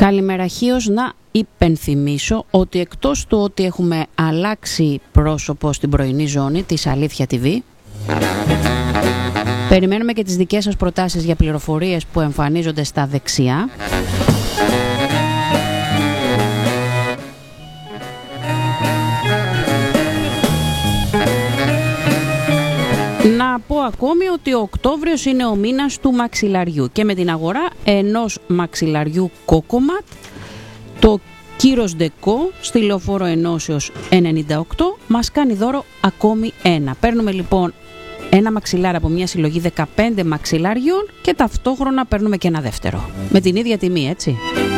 Καλημεραχίως, να υπενθυμίσω ότι εκτός του ότι έχουμε αλλάξει πρόσωπο στην πρωινή ζώνη της Αλήθεια TV, περιμένουμε και τις δικές σας προτάσεις για πληροφορίες που εμφανίζονται στα δεξιά. Να πω ακόμη ότι ο Οκτώβριος είναι ο μήνας του μαξιλαριού και με την αγορά ενός μαξιλαριού Κόκοματ, το Κύρος Ντεκό στη Λεωφόρο Ενώσεως 98 μας κάνει δώρο ακόμη ένα. Παίρνουμε λοιπόν ένα μαξιλάρι από μια συλλογή 15 μαξιλάριων και ταυτόχρονα παίρνουμε και ένα δεύτερο. Με την ίδια τιμή, έτσι.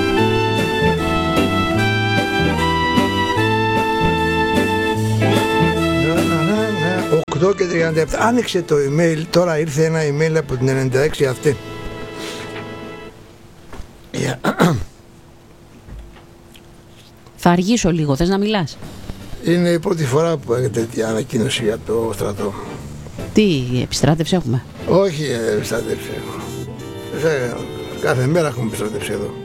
Και 37. Άνοιξε το email. Τώρα ήρθε ένα email από την 96 αυτή. Θα αργήσω λίγο. Θες να μιλάς? Είναι η πρώτη φορά που έχετε τέτοια ανακοίνωση για το στρατό. Τι επιστράτευση έχουμε? Όχι επιστράτευση. Κάθε μέρα έχουμε επιστράτευση εδώ.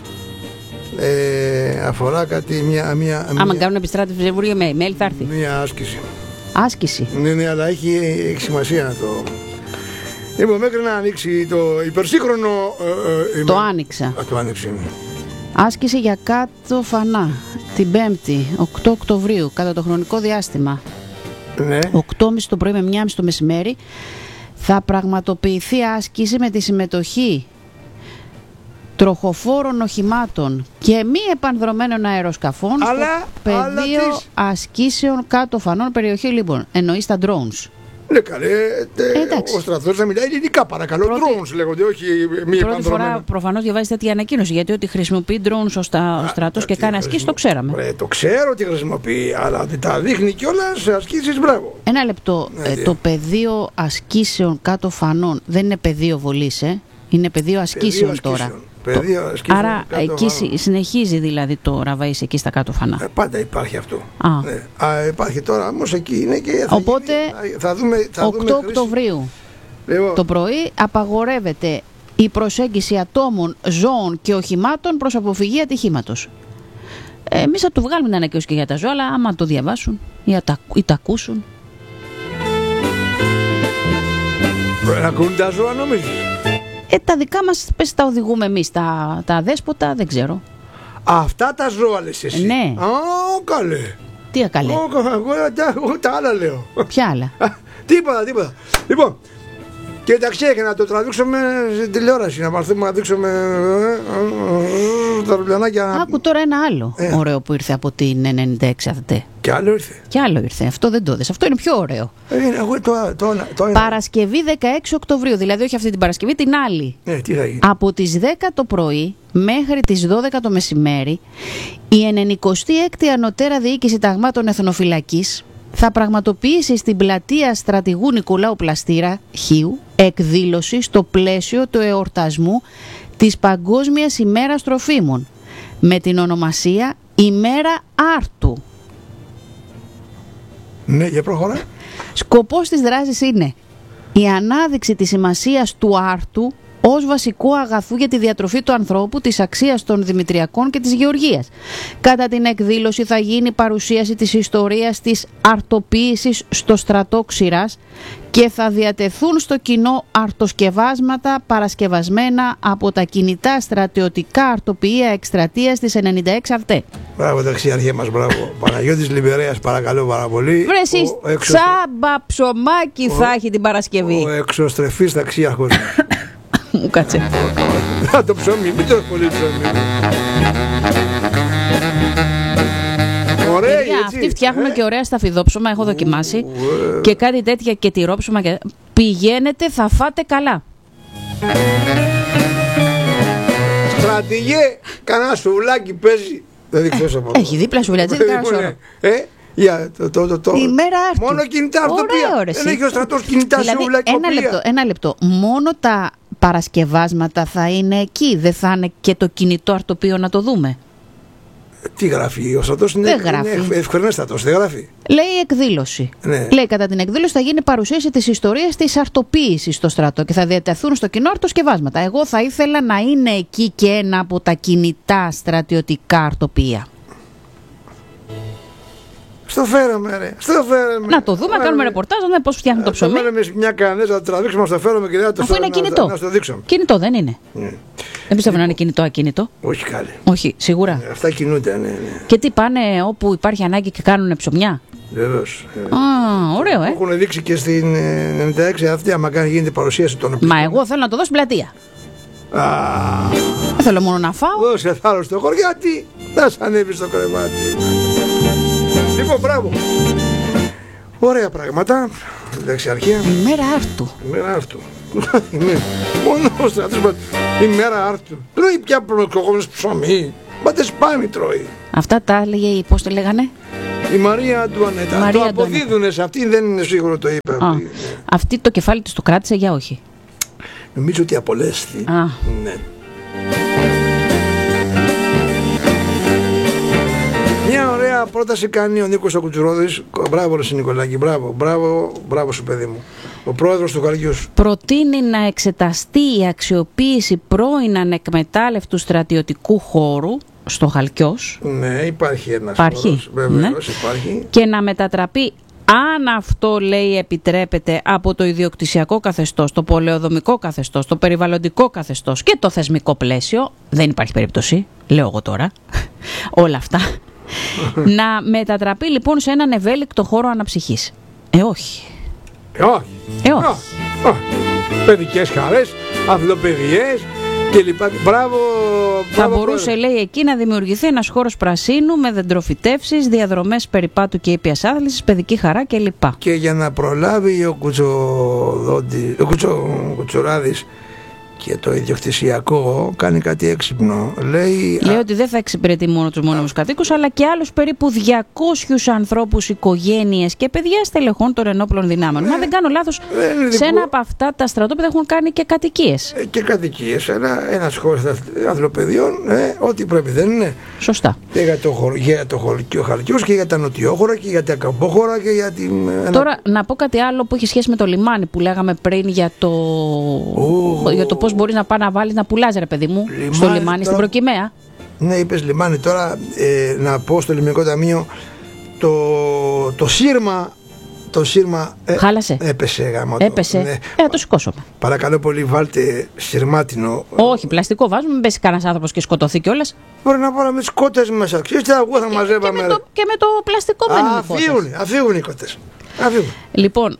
Αφορά κάτι άμα κάνουν επιστράτευση Βουλίου με email θα έρθει. Μια άσκηση. Άσκηση. Ναι, αλλά έχει σημασία να το... Λοιπόν, μέχρι να ανοίξει το υπερσύγχρονο... Το άνοιξα. Το άνοιξε. Άσκηση για κάτω φανά. Την 5η, 8 Οκτωβρίου, κατά το χρονικό διάστημα. Ναι. 8.30 το πρωί με 1.30 το μεσημέρι θα πραγματοποιηθεί άσκηση με τη συμμετοχή τροχοφόρων οχημάτων και μη επανδρομένων αεροσκαφών στο πεδίο ασκήσεων κάτω φανών περιοχή λοιπόν. Εννοείς τα drones. Ναι, καλέ. Ο στρατός να μιλάει ελληνικά, παρακαλώ. Drones λέγονται, όχι μη επανδρομένα. Πρώτη φορά προφανώς διαβάζει τέτοια ανακοίνωση, γιατί ότι χρησιμοποιεί drones ο στρατός και κάνει ασκήσεις το ξέραμε. Το ξέρω ότι χρησιμοποιεί, αλλά ότι τα δείχνει κιόλας σε ασκήσεις, μπράβο. Ένα λεπτό. Το πεδίο ασκήσεων κάτω φανών δεν είναι πεδίο βολής, είναι πεδίο ασκήσεων τώρα. Άρα εκεί συνεχίζει δηλαδή το ραβαΐς εκεί στα κάτω φανά. Πάντα υπάρχει αυτό. Υπάρχει τώρα όμως εκεί είναι και οπότε θα δούμε 8 Οκτωβρίου το πρωί απαγορεύεται η προσέγγιση ατόμων, ζώων και οχημάτων προς αποφυγή ατυχήματος. Εμείς θα του βγάλουμε την ανακοίνωση και για τα ζώα, αλλά άμα το διαβάσουν ή τα ακούσουν. Να ακούν τα ζώα νομίζεις? Τα δικά μας πες τα οδηγούμε εμείς, τα αδέσποτα δεν ξέρω. Αυτά τα ζώα λες εσύ? Ναι. Καλέ. Τι ακαλέ? Εγώ τα άλλα λέω. Ποια άλλα? Τίποτα. Λοιπόν, και εντάξει, και να το τραβήξουμε στην τηλεόραση, να πάρθουμε να δείξουμε τα ρουμπλιανάκια. Άκου τώρα ένα άλλο ωραίο που ήρθε από την 96 αυτή. Κι άλλο ήρθε. Αυτό δεν το δες. Αυτό είναι πιο ωραίο. Παρασκευή 16 Οκτωβρίου, δηλαδή όχι αυτή την Παρασκευή, την άλλη. Τι θα γίνει? Από τις 10 το πρωί μέχρι τις 12 το μεσημέρι, η 96η Ανωτέρα Διοίκηση Ταγμάτων Εθνοφυλακής θα πραγματοποιήσει στην πλατεία Στρατηγού Νικολάου Πλαστήρα Χίου εκδήλωση στο πλαίσιο του εορτασμού της Παγκόσμιας ημέρας τροφίμων με την ονομασία ημέρα Άρτου. Ναι, για προχωρά. Σκοπός της δράσης είναι η ανάδειξη της σημασίας του άρτου ως βασικού αγαθού για τη διατροφή του ανθρώπου, της αξίας των δημητριακών και της γεωργίας. Κατά την εκδήλωση θα γίνει παρουσίαση της ιστορίας της αρτοποίησης στο στρατό Ξηράς και θα διατεθούν στο κοινό αρτοσκευάσματα παρασκευασμένα από τα κινητά στρατιωτικά αρτοποιεία εκστρατείας της 96 ΑΒΤΕ. Μπράβο ταξιάρχε μας, μπράβο. Παναγιώτης Λιμπερέας, παρακαλώ πάρα πολύ. Βρεσείς, τσάμπα ψωμάκι θα έχει την Παρασκευή. Ο εξωστρεφής ταξιάρχος. Μου κάτσε. Το ψωμί, μην το πολύ ψωμί. Ωραία, αυτοί φτιάχνουν και ωραία σταφιδόψωμα, έχω δοκιμάσει. Και κάτι τέτοια και τυρόψωμα. Πηγαίνετε, θα φάτε καλά. Στρατηγέ, κανένα σουβλάκι παίζει. Δεν δείξω από έχει δίπλα σουβλάκι, δεν κάνω σώρο. Η μέρα Άρτου. Μόνο κινητά αρτοπία. Δεν έχει ο στρατός κινητά σουβλάκι. Ένα λεπτό. Μόνο τα παρασκευάσματα θα είναι εκεί. Δεν θα είναι και το κινητό αρτοπείο να το δούμε? Τι γράφει, ο στρατός είναι ευκρινέστατος, δεν γράφει. Λέει εκδήλωση. Ναι. Λέει κατά την εκδήλωση θα γίνει παρουσίαση της ιστορίας της αρτοποίησης στο στρατό και θα διατεθούν στο κοινό αρτοσκευάσματα. Εγώ θα ήθελα να είναι εκεί και ένα από τα κινητά στρατιωτικά αρτοπία. Στο φέραμε, ρε. Στο φέραμε. Να το δούμε, να κάνουμε ρεπορτάζ, να δούμε πώς φτιάχνει το ψωμί. Θα βάλουμε μια κανέζα, θα το τραβήξουμε, να το φέρουμε και να το αφού είναι κινητό. Να το δείξουμε. Κινητό δεν είναι. Δεν πιστεύω να είναι κινητό ακίνητο. Όχι καλή. Όχι, σίγουρα. Αυτά κινούνται, ναι. Και τι πάνε όπου υπάρχει ανάγκη και κάνουν ψωμιά. Βεβαίως. Ωραίο, Έχουν δείξει και στην 96 αυτή, άμα γίνεται παρουσίαση των οπλικών. Μα εγώ θέλω να το δω στην πλατεία. Δεν θέλω μόνο να φάω. Δώσε θάρρος στο χωριάτι, θα σ' ανέβει στο κρεβάτι. Λοιπόν, μπράβο. Ωραία πράγματα. Δεξιαρχία. Ημέρα άρτου. Ημέρα άρτου. Μόνο ο στρατός. Ημέρα άρτου. Τρώει πια προκογόνες ψωμί. Μα δεν σπάνι τρώει. Αυτά τα έλεγε, πώς το λέγανε, η Μαρία Αντουανέτα. Το αποδίδουνε σε αυτήν, δεν είναι σίγουρο το είπε. Αυτή το κεφάλι της το κράτησε για όχι. Νομίζω ότι απολέστη. Ναι. Μια ωραία πρόταση κάνει ο Νίκος ο Κουτσουρόδης. Μπράβο ρε Νικολάκη, μπράβο σου παιδί μου. Ο πρόεδρος του Χαλκιούς. Προτείνει να εξεταστεί η αξιοποίηση πρώην ανεκμετάλλευτου στρατιωτικού χώρου στο Χαλκιός. Ναι, υπάρχει ένας χώρος, βεβαίως, υπάρχει. Και να μετατραπεί, αν αυτό λέει επιτρέπεται, από το ιδιοκτησιακό καθεστώς, το πολεοδομικό καθεστώς, το περιβαλλοντικό καθεστώς και το θεσμικό πλαίσιο, δεν υπάρχει περίπτωση, λέω εγώ τώρα, όλα αυτά, να μετατραπεί λοιπόν σε έναν ευέλικτο χώρο αναψυχής. Όχι. Παιδικές χαρές, αθλοπαιδιές κλπ. Μπράβο. Θα μπορούσε, λέει, εκεί να δημιουργηθεί ένας χώρος πρασίνου με δεντροφυτεύσεις, διαδρομές περιπάτου και ήπιας άθλησης, παιδική χαρά κλπ. Και για να προλάβει ο Κουτσουράδης και το ιδιοκτησιακό, κάνει κάτι έξυπνο. Λέει ότι δεν θα εξυπηρετεί μόνο τους μόνιμους κατοίκους, αλλά και άλλους περίπου 200 ανθρώπους, οικογένειες και παιδιά στελεχών των ενόπλων δυνάμεων. Μα δεν κάνω λάθος, σε ένα από αυτά τα στρατόπεδα έχουν κάνει και κατοικίες. Και κατοικίες, ένας χώρος ανθρωπαιδιών, ό,τι πρέπει, δεν είναι. Σωστά. Και για το Χαλκιούς και για τα νοτιόχωρα και για τα καμπόχωρα και για την. Τώρα να πω κάτι άλλο που έχει σχέση με το λιμάνι που λέγαμε πριν για το πώς μπορείς να πάει να βάλεις να πουλάς, ρε παιδί μου, λιμάνι, στο λιμάνι, τώρα, στην Προκυμαία. Ναι, είπες λιμάνι. Τώρα να πω στο Ελληνικό Ταμείο το σύρμα. Το σύρμα χάλασε. Έπεσε γάμο. Έπεσε. Ναι. Το σηκώσουμε. Παρακαλώ πολύ, βάλτε σειρμάτινο. Όχι, πλαστικό βάζουμε, μην πέσει κανένας άνθρωπος και σκοτωθεί κιόλας. Μπορεί να βάλουμε τις κότες μέσα. Ξέρεις τι αγούρα θα μαζεύαμε. Και με το πλαστικό μένει. Αφήγουν οι κότες. Λοιπόν,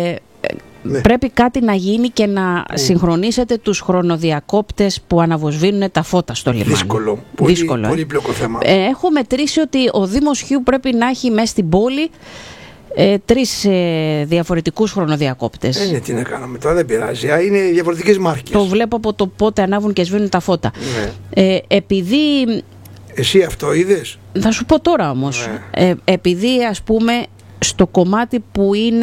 πρέπει κάτι να γίνει και να συγχρονίσετε τους χρονοδιακόπτες που αναβοσβήνουν τα φώτα στο λιμάνι. Δύσκολο. Πολύ πλοκό θέμα. Έχω μετρήσει ότι ο Δήμος Χιού πρέπει να έχει μέσα στην πόλη 3 διαφορετικούς χρονοδιακόπτες. Τι να κάνουμε τώρα, δεν πειράζει. Είναι διαφορετικές μάρκες. Το βλέπω από το πότε ανάβουν και σβήνουν τα φώτα. Επειδή. Εσύ αυτό είδες? Θα σου πω τώρα όμως. Επειδή ας πούμε στο κομμάτι που είναι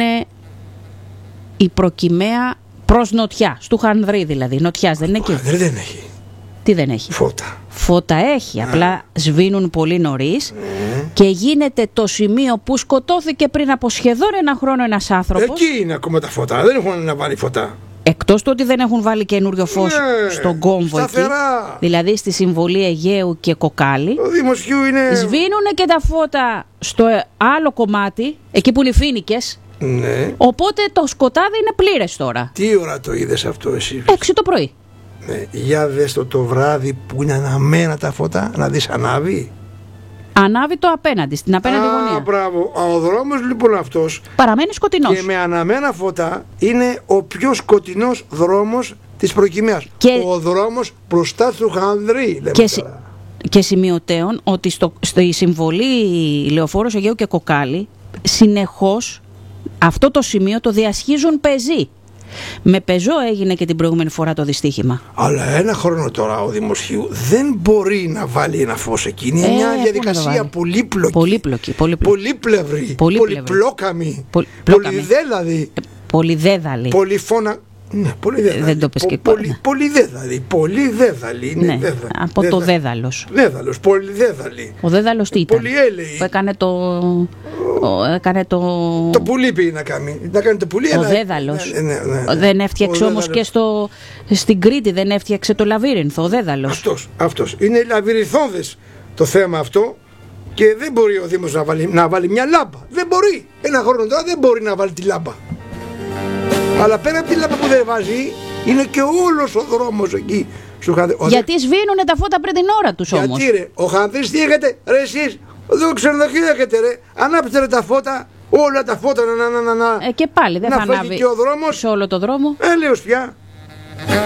η Προκυμαία προς νοτιά, στου Χανδρή δηλαδή, νοτιάς δεν είναι εκεί? Χανδρή δεν έχει. Τι δεν έχει? Φώτα έχει, απλά σβήνουν πολύ νωρίς και γίνεται το σημείο που σκοτώθηκε πριν από σχεδόν ένα χρόνο ένας άνθρωπος. Εκεί είναι ακόμα τα φώτα, δεν έχουν να βάλει φώτα. Εκτός του ότι δεν έχουν βάλει καινούριο φως στον κόμβο εκεί, δηλαδή στη συμβολή Αιγαίου και Κοκάλι, το Δημοσίου είναι. Σβήνουν και τα φώτα στο άλλο κομμάτι, εκεί που είναι οι Φοίνικες. Ναι. Οπότε το σκοτάδι είναι πλήρες τώρα. Τι ώρα το είδες αυτό εσύ? 6 το πρωί. Ναι. Για δες το βράδυ που είναι αναμένα τα φώτα, να δεις ανάβει. Ανάβει το απέναντι, στην απέναντι γωνία. Μπράβο. Ο δρόμος λοιπόν αυτός παραμένει σκοτεινός. Και με αναμένα φώτα είναι ο πιο σκοτεινός δρόμος της Προκυμαίας. Ο δρόμος μπροστά του Χανδρή. Και σημειωτέων ότι στη συμβολή Λεωφόρος Αιγαίου και Κοκάλι συνεχώς αυτό το σημείο το διασχίζουν πεζοί. Με πεζό έγινε και την προηγούμενη φορά το δυστύχημα. Αλλά ένα χρόνο τώρα ο Δημοσίου δεν μπορεί να βάλει ένα φως εκεί. Είναι μια διαδικασία πολύπλοκη. Πολύπλευρη. Πολυπλόκαμη. Πολυδέδαλη. Πολυδέδαλη. Πολυφώνα. Ναι, πολυδέδαλη. Δεν το πες και πολυδέδαλη. Πολυδέδαλη. Ναι, από το δέδαλος. Δέδαλος, πολυδέδαλη. Ο δέδαλος τι ήταν? Πολυέλαιη. Που έκανε το... Το πουλί πήγε να κάνει. Να κάνει το πουλί. Ο δέδαλος. Ναι. Δεν έφτιαξε όμως και στην Κρήτη, δεν έφτιαξε το λαβύρινθο, ο δέδαλος. Αυτός. Είναι λαβυριθώδες το θέμα αυτό. Και δεν μπορεί ο Δήμος να βάλει μια λάμπα. Δεν μπορεί. Ένα χρόνο τώρα δεν μπορεί να βάλει τη λάμπα. Αλλά πέρα από τη λάμπα που δεν βάζει, είναι και όλος ο δρόμος εκεί. Γιατί σβήνουνε τα φώτα πριν την ώρα τους όμως. Γιατί ρε, ο Χανδρής τι έχετε, ρε εσείς, εδώ ξενοδοχείο έχετε ρε, ανάψτε ρε τα φώτα, όλα τα φώτα και πάλι δεν θα ανάβει και ο δρόμος, σε όλο το δρόμο. έλεος πια.